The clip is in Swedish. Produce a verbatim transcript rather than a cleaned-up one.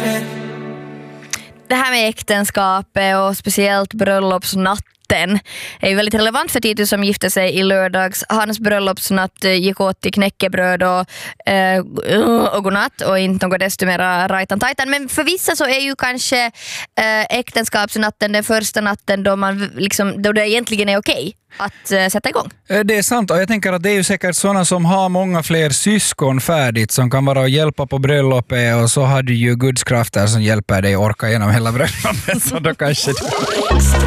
Det här med äktenskapet och speciellt bröllopsnatten är ju väldigt relevant för Titus som gifte sig i lördags. Hans bröllopsnatt gick åt till knäckebröd och, eh, och godnatt och inte något desto mera rajtan tajtan. Men för vissa så är ju kanske eh, äktenskapsnatten den första natten då, man, liksom, då det egentligen är okej att uh, sätta igång. Det är sant, och jag tänker att det är ju säkert sådana som har många fler syskon färdigt som kan vara och hjälpa på bröllopet, och så har du ju gudskrafter som hjälper dig orka genom hela bröllopet, så då kanske